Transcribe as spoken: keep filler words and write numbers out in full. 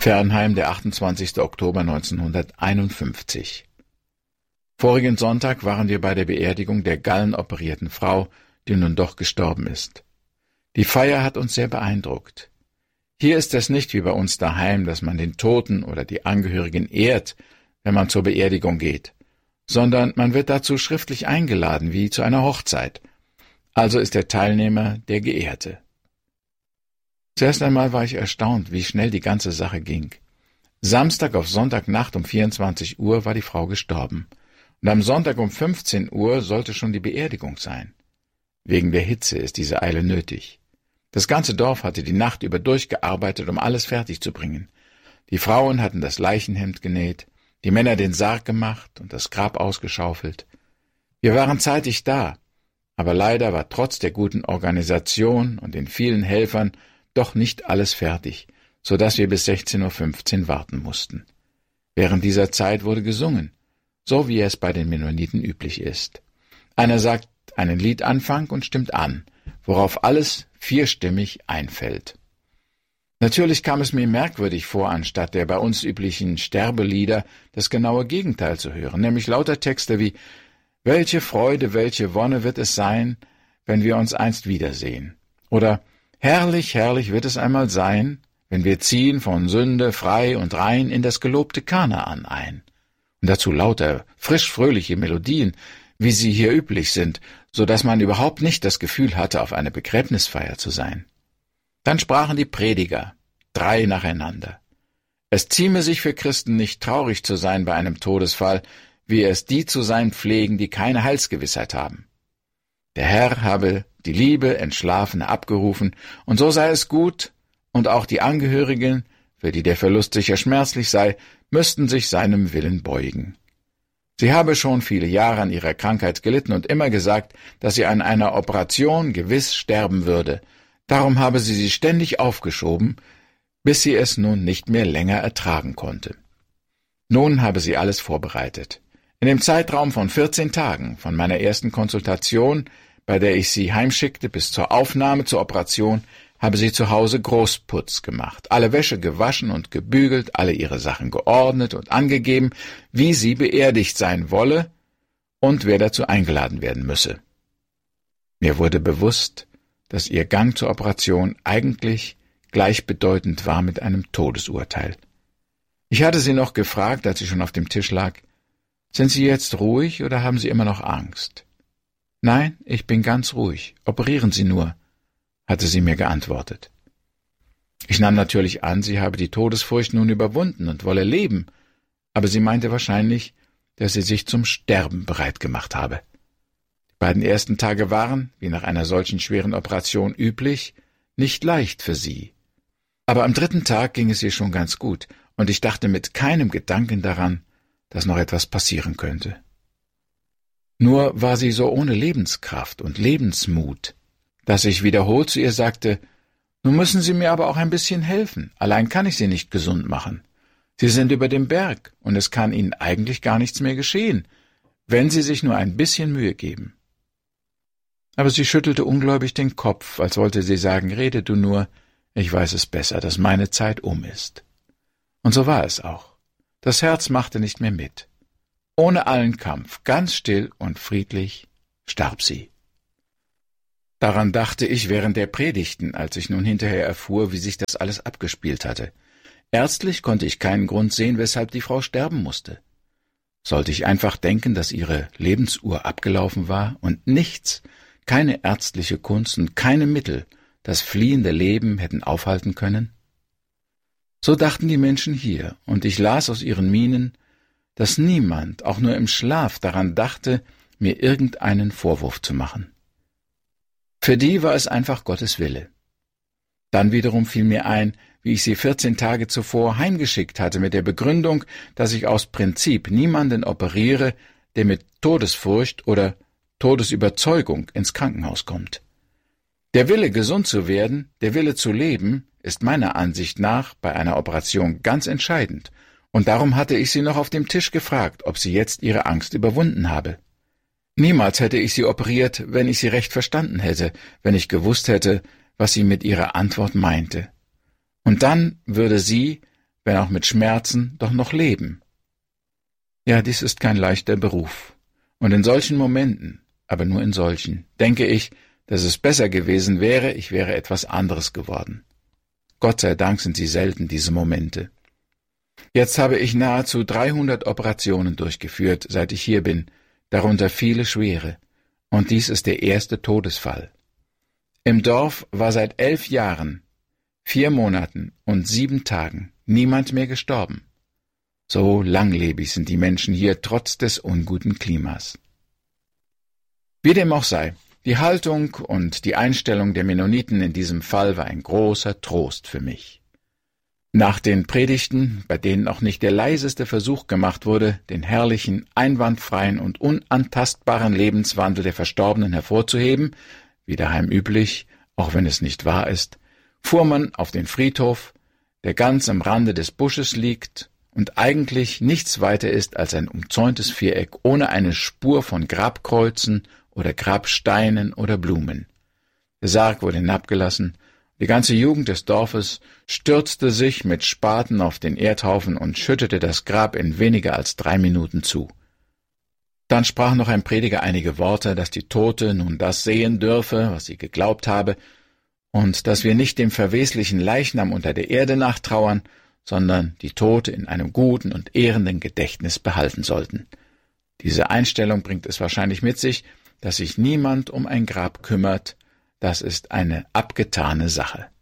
Fernheim, der achtundzwanzigster Oktober neunzehnhunderteinundfünfzig. Vorigen Sonntag waren wir bei der Beerdigung der gallenoperierten Frau, die nun doch gestorben ist. Die Feier hat uns sehr beeindruckt. Hier ist es nicht wie bei uns daheim, dass man den Toten oder die Angehörigen ehrt, wenn man zur Beerdigung geht, sondern man wird dazu schriftlich eingeladen, wie zu einer Hochzeit. Also ist der Teilnehmer der Geehrte. Zuerst einmal war ich erstaunt, wie schnell die ganze Sache ging. Samstag auf Sonntagnacht um vierundzwanzig Uhr war die Frau gestorben. Und am Sonntag um fünfzehn Uhr sollte schon die Beerdigung sein. Wegen der Hitze ist diese Eile nötig. Das ganze Dorf hatte die Nacht über durchgearbeitet, um alles fertig zu bringen. Die Frauen hatten das Leichenhemd genäht, die Männer den Sarg gemacht und das Grab ausgeschaufelt. Wir waren zeitig da, aber leider war trotz der guten Organisation und den vielen Helfern doch nicht alles fertig, so dass wir bis sechzehn Uhr fünfzehn warten mussten. Während dieser Zeit wurde gesungen, so wie es bei den Mennoniten üblich ist. Einer sagt einen Liedanfang und stimmt an, worauf alles vierstimmig einfällt. Natürlich kam es mir merkwürdig vor, anstatt der bei uns üblichen Sterbelieder das genaue Gegenteil zu hören, nämlich lauter Texte wie »Welche Freude, welche Wonne wird es sein, wenn wir uns einst wiedersehen« oder »Herrlich, herrlich wird es einmal sein, wenn wir ziehen von Sünde frei und rein in das gelobte Kanaan ein.« Und dazu lauter, frisch-fröhliche Melodien, wie sie hier üblich sind, so dass man überhaupt nicht das Gefühl hatte, auf einer Begräbnisfeier zu sein. Dann sprachen die Prediger, drei nacheinander. Es zieme sich für Christen nicht traurig zu sein bei einem Todesfall, wie es die zu sein pflegen, die keine Heilsgewissheit haben. Der Herr habe die liebe Entschlafene abgerufen, und so sei es gut, und auch die Angehörigen, für die der Verlust sicher schmerzlich sei, müssten sich seinem Willen beugen. Sie habe schon viele Jahre an ihrer Krankheit gelitten und immer gesagt, dass sie an einer Operation gewiss sterben würde. Darum habe sie sie ständig aufgeschoben, bis sie es nun nicht mehr länger ertragen konnte. Nun habe sie alles vorbereitet. In dem Zeitraum von vierzehn Tagen, von meiner ersten Konsultation, bei der ich sie heimschickte, bis zur Aufnahme zur Operation, habe sie zu Hause Großputz gemacht, alle Wäsche gewaschen und gebügelt, alle ihre Sachen geordnet und angegeben, wie sie beerdigt sein wolle und wer dazu eingeladen werden müsse. Mir wurde bewusst, dass ihr Gang zur Operation eigentlich gleichbedeutend war mit einem Todesurteil. Ich hatte sie noch gefragt, als sie schon auf dem Tisch lag, »Sind Sie jetzt ruhig oder haben Sie immer noch Angst?« »Nein, ich bin ganz ruhig. Operieren Sie nur«, hatte sie mir geantwortet. Ich nahm natürlich an, sie habe die Todesfurcht nun überwunden und wolle leben, aber sie meinte wahrscheinlich, dass sie sich zum Sterben bereit gemacht habe. Die beiden ersten Tage waren, wie nach einer solchen schweren Operation üblich, nicht leicht für sie. Aber am dritten Tag ging es ihr schon ganz gut, und ich dachte mit keinem Gedanken daran, dass noch etwas passieren könnte. Nur war sie so ohne Lebenskraft und Lebensmut, dass ich wiederholt zu ihr sagte, »Nun müssen Sie mir aber auch ein bisschen helfen, allein kann ich Sie nicht gesund machen. Sie sind über dem Berg, und es kann Ihnen eigentlich gar nichts mehr geschehen, wenn Sie sich nur ein bisschen Mühe geben.« Aber sie schüttelte ungläubig den Kopf, als wollte sie sagen, »Rede du nur, ich weiß es besser, dass meine Zeit um ist.« Und so war es auch. Das Herz machte nicht mehr mit. Ohne allen Kampf, ganz still und friedlich, starb sie. Daran dachte ich während der Predigten, als ich nun hinterher erfuhr, wie sich das alles abgespielt hatte. Ärztlich konnte ich keinen Grund sehen, weshalb die Frau sterben musste. Sollte ich einfach denken, dass ihre Lebensuhr abgelaufen war und nichts, keine ärztliche Kunst und keine Mittel das fliehende Leben hätten aufhalten können? So dachten die Menschen hier, und ich las aus ihren Mienen, dass niemand, auch nur im Schlaf, daran dachte, mir irgendeinen Vorwurf zu machen. Für die war es einfach Gottes Wille. Dann wiederum fiel mir ein, wie ich sie vierzehn Tage zuvor heimgeschickt hatte mit der Begründung, dass ich aus Prinzip niemanden operiere, der mit Todesfurcht oder Todesüberzeugung ins Krankenhaus kommt. Der Wille, gesund zu werden, der Wille zu leben, ist meiner Ansicht nach bei einer Operation ganz entscheidend, und darum hatte ich sie noch auf dem Tisch gefragt, ob sie jetzt ihre Angst überwunden habe. Niemals hätte ich sie operiert, wenn ich sie recht verstanden hätte, wenn ich gewusst hätte, was sie mit ihrer Antwort meinte. Und dann würde sie, wenn auch mit Schmerzen, doch noch leben. Ja, dies ist kein leichter Beruf. Und in solchen Momenten, aber nur in solchen, denke ich, dass es besser gewesen wäre, ich wäre etwas anderes geworden. Gott sei Dank sind sie selten, diese Momente. Jetzt habe ich nahezu dreihundert Operationen durchgeführt, seit ich hier bin, darunter viele schwere. Und dies ist der erste Todesfall. Im Dorf war seit elf Jahren, vier Monaten und sieben Tagen niemand mehr gestorben. So langlebig sind die Menschen hier trotz des unguten Klimas. Wie dem auch sei, die Haltung und die Einstellung der Mennoniten in diesem Fall war ein großer Trost für mich. Nach den Predigten, bei denen auch nicht der leiseste Versuch gemacht wurde, den herrlichen, einwandfreien und unantastbaren Lebenswandel der Verstorbenen hervorzuheben, wie daheim üblich, auch wenn es nicht wahr ist, fuhr man auf den Friedhof, der ganz am Rande des Busches liegt und eigentlich nichts weiter ist als ein umzäuntes Viereck ohne eine Spur von Grabkreuzen oder Grabsteinen oder Blumen. Der Sarg wurde hinabgelassen, die ganze Jugend des Dorfes stürzte sich mit Spaten auf den Erdhaufen und schüttete das Grab in weniger als drei Minuten zu. Dann sprach noch ein Prediger einige Worte, dass die Tote nun das sehen dürfe, was sie geglaubt habe, und dass wir nicht dem verweslichen Leichnam unter der Erde nachtrauern, sondern die Tote in einem guten und ehrenden Gedächtnis behalten sollten. Diese Einstellung bringt es wahrscheinlich mit sich, dass sich niemand um ein Grab kümmert. Das ist eine abgetane Sache.